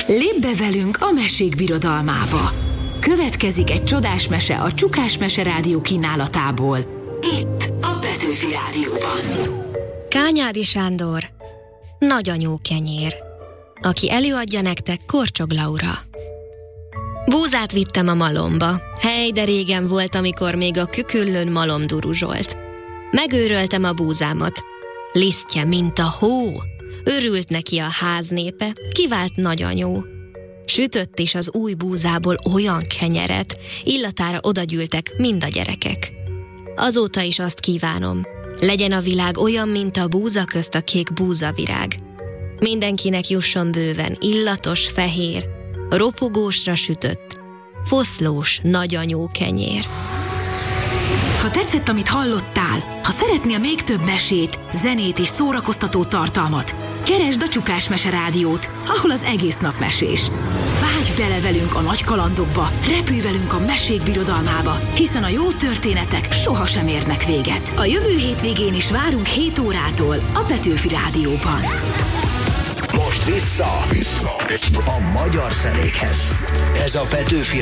Lépj be velünk a mesék birodalmába. Következik egy csodás mese a Csukás Mese Rádió kínálatából. Itt a Petőfi Rádióban. Kányádi Sándor, Nagyanyó kenyér. Aki előadja nektek, Korcsog Laura. Búzát vittem a malomba. Hely, de régen volt, amikor még a küküllőn malom duruzsolt. Megőröltem a búzámat. Lisztje, mint a hó. Örült neki a háznépe, kivált nagyanyó. Sütött is az új búzából olyan kenyeret, illatára odagyűltek mind a gyerekek. Azóta is azt kívánom, legyen a világ olyan, mint a búza közt a kék búzavirág. Mindenkinek jusson bőven illatos, fehér, ropogósra sütött, foszlós nagyanyó kenyér. Ha tetszett, amit hallottál, ha szeretnél még több mesét, zenét és szórakoztató tartalmat, keresd a Csukás Mese Rádiót, ahol az egész nap mesés. Vágj bele velünk a nagy kalandokba, repülj velünk a mesék birodalmába, hiszen a jó történetek sohasem érnek véget. A jövő hétvégén is várunk 7 órától a Petőfi Rádióban. Most vissza a magyar zenékhez. Ez a Petőfi